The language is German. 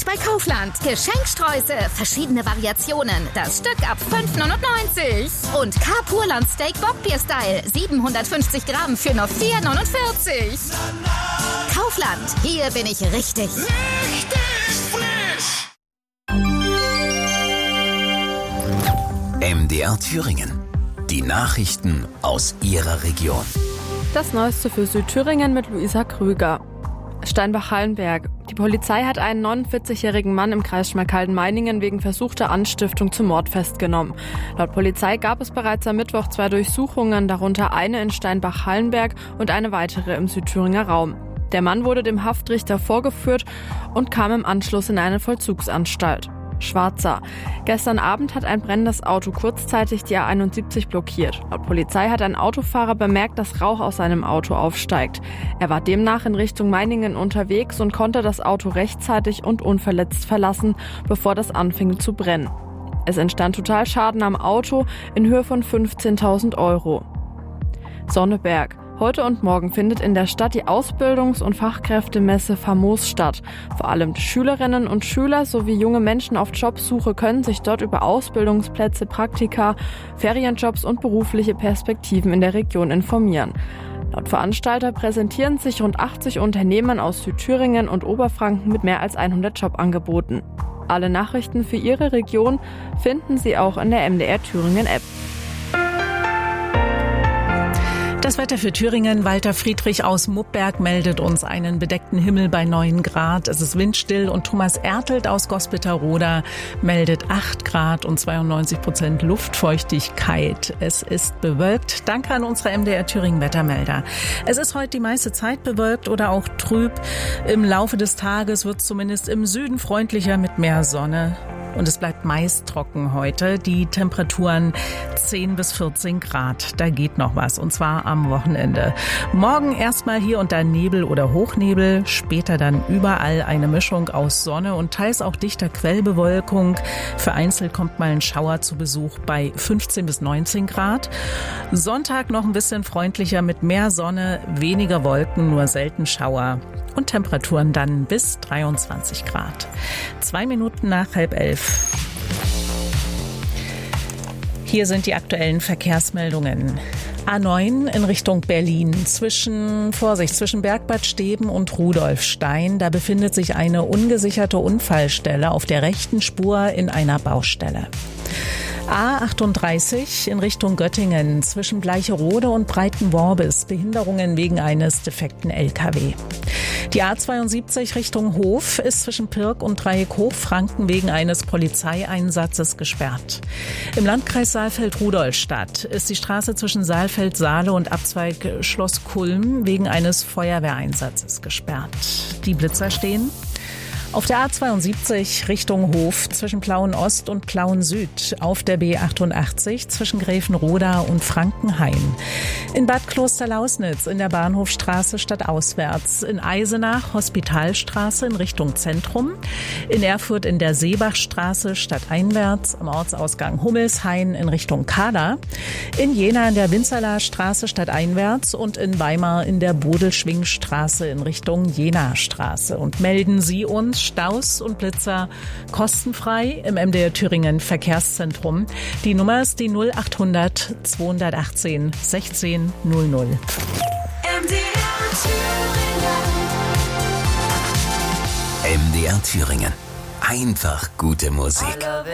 bei Kaufland. Geschenkstreusel, verschiedene Variationen. Das Stück ab 5,99. Und Carpurland Steak Bockbier-Style, 750 Gramm für nur 4,49. Kaufland, hier bin ich richtig. Richtig frisch! MDR Thüringen. Die Nachrichten aus Ihrer Region. Das Neueste für Südthüringen mit Luisa Krüger. Steinbach-Hallenberg. Die Polizei hat einen 49-jährigen Mann im Kreis Schmalkalden-Meiningen wegen versuchter Anstiftung zum Mord festgenommen. Laut Polizei gab es bereits am Mittwoch 2 Durchsuchungen, darunter eine in Steinbach-Hallenberg und eine weitere im Südthüringer Raum. Der Mann wurde dem Haftrichter vorgeführt und kam im Anschluss in eine Vollzugsanstalt. Schwarzer. Gestern Abend hat ein brennendes Auto kurzzeitig die A71 blockiert. Laut Polizei hat ein Autofahrer bemerkt, dass Rauch aus seinem Auto aufsteigt. Er war demnach in Richtung Meiningen unterwegs und konnte das Auto rechtzeitig und unverletzt verlassen, bevor das anfing zu brennen. Es entstand Totalschaden am Auto in Höhe von 15.000 €. Sonneberg. Heute und morgen findet in der Stadt die Ausbildungs- und Fachkräftemesse Famos statt. Vor allem Schülerinnen und Schüler sowie junge Menschen auf Jobsuche können sich dort über Ausbildungsplätze, Praktika, Ferienjobs und berufliche Perspektiven in der Region informieren. Laut Veranstalter präsentieren sich rund 80 Unternehmen aus Südthüringen und Oberfranken mit mehr als 100 Jobangeboten. Alle Nachrichten für Ihre Region finden Sie auch in der MDR Thüringen App. Das Wetter für Thüringen. Walter Friedrich aus Muppberg meldet uns einen bedeckten Himmel bei 9 Grad. Es ist windstill und Thomas Ertelt aus Gospitterroda meldet 8 Grad und 92% Luftfeuchtigkeit. Es ist bewölkt. Danke an unsere MDR Thüringen Wettermelder. Es ist heute die meiste Zeit bewölkt oder auch trüb. Im Laufe des Tages wird es zumindest im Süden freundlicher mit mehr Sonne. Und es bleibt meist trocken heute. Die Temperaturen 10 bis 14 Grad. Da geht noch was. Und zwar am Wochenende. Morgen erstmal hier und da Nebel oder Hochnebel. Später dann überall eine Mischung aus Sonne und teils auch dichter Quellbewölkung. Vereinzelt kommt mal ein Schauer zu Besuch bei 15 bis 19 Grad. Sonntag noch ein bisschen freundlicher mit mehr Sonne, weniger Wolken, nur selten Schauer. Und Temperaturen dann bis 23 Grad. 2 Minuten nach 10:30. Hier sind die aktuellen Verkehrsmeldungen. A9 in Richtung Berlin. Zwischen Bergbad Steben und Rudolfstein. Da befindet sich eine ungesicherte Unfallstelle auf der rechten Spur in einer Baustelle. A38 in Richtung Göttingen zwischen Bleicherode und Breitenworbis. Behinderungen wegen eines defekten LKW. Die A72 Richtung Hof ist zwischen Pirk und Dreieck Hochfranken wegen eines Polizeieinsatzes gesperrt. Im Landkreis Saalfeld-Rudolstadt ist die Straße zwischen Saalfeld-Saale und Abzweig Schloss Kulm wegen eines Feuerwehreinsatzes gesperrt. Die Blitzer stehen auf der A72 Richtung Hof zwischen Plauen-Ost und Plauen-Süd, auf der B88 zwischen Gräfenroda und Frankenhain, in Bad Klosterlausnitz in der Bahnhofstraße stadtauswärts, in Eisenach Hospitalstraße in Richtung Zentrum, in Erfurt in der Seebachstraße stadteinwärts, am Ortsausgang Hummelshain in Richtung Kahler, in Jena in der Winzerler-Straße stadteinwärts und in Weimar in der Bodelschwingstraße in Richtung Jena-Straße. Und melden Sie uns Staus und Blitzer kostenfrei im MDR Thüringen Verkehrszentrum. Die Nummer ist die 0800 218 16 00. MDR Thüringen. Einfach gute Musik.